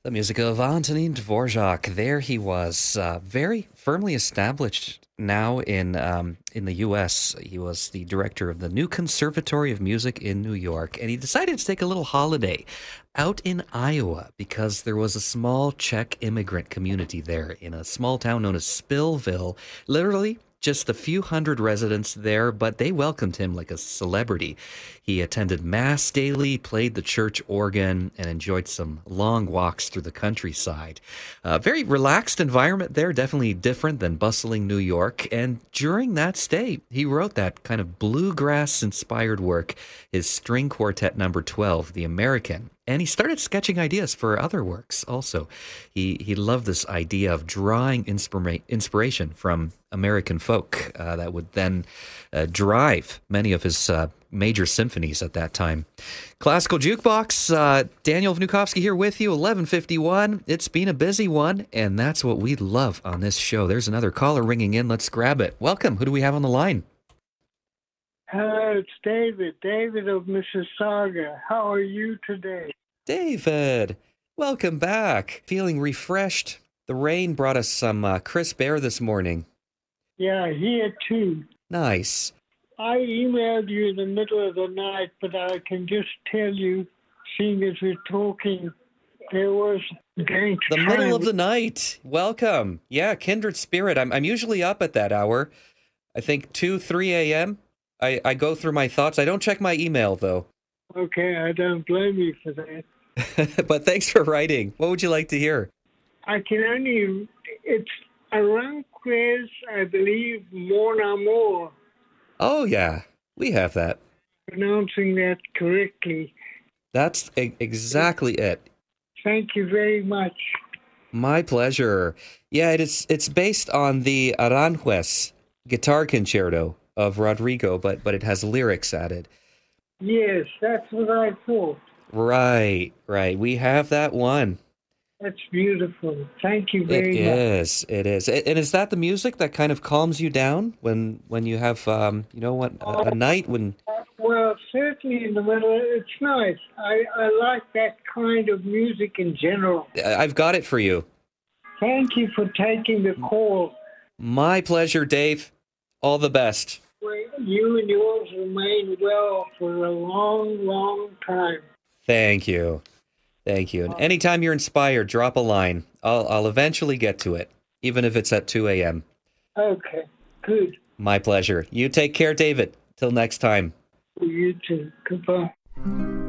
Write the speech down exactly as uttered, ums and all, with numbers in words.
The music of Antonin Dvorak. There he was, uh, very firmly established now in um, in the U S. He was the director of the New Conservatory of Music in New York, and he decided to take a little holiday out in Iowa because there was a small Czech immigrant community there in a small town known as Spillville. Literally just a few hundred residents there, but they welcomed him like a celebrity. He attended Mass daily, played the church organ, and enjoyed some long walks through the countryside. A very relaxed environment there, definitely different than bustling New York. And during that stay, he wrote that kind of bluegrass-inspired work, his string quartet number twelve, The American. And he started sketching ideas for other works also. He he loved this idea of drawing inspira- inspiration from American folk uh, that would then uh, drive many of his uh, major symphonies at that time. Classical Jukebox, uh, Daniel Vnukovsky here with you, eleven fifty-one. It's been a busy one, and that's what we love on this show. There's another caller ringing in. Let's grab it. Welcome. Who do we have on the line? Hello, it's David. David of Mississauga. How are you today? David, welcome back. Feeling refreshed. The rain brought us some uh, crisp air this morning. Yeah, here too. Nice. I emailed you in the middle of the night, but I can just tell you, seeing as we're talking, there was going to The middle of the night. Welcome. Yeah, kindred spirit. I'm I'm usually up at that hour. I think two, three a.m. I, I go through my thoughts. I don't check my email, though. Okay, I don't blame you for that. But thanks for writing. What would you like to hear? I can only, it's Aranjuez, I believe, Mon Amour, Oh, yeah. We have that. pronouncing that correctly. That's e- exactly it. Thank you very much. My pleasure. Yeah, it is, it's based on the Aranjuez guitar concerto of Rodrigo, but but it has lyrics added. Yes, that's what I thought. Right, right. We have that one. That's beautiful. Thank you It very much. is. It is. A- And is that the music that kind of calms you down when when you have um you know what a, a night when Well, certainly in the middle, it's nice. I, I like that kind of music in general. I- I've got it for you. Thank you for taking the call. My pleasure, Dave. All the best. You and yours remain well for a long, long time. Thank you. Thank you. And anytime you're inspired, drop a line. I'll I'll eventually get to it, even if it's at two a.m. Okay, good. My pleasure. You take care, David. Till next time. You too. Goodbye.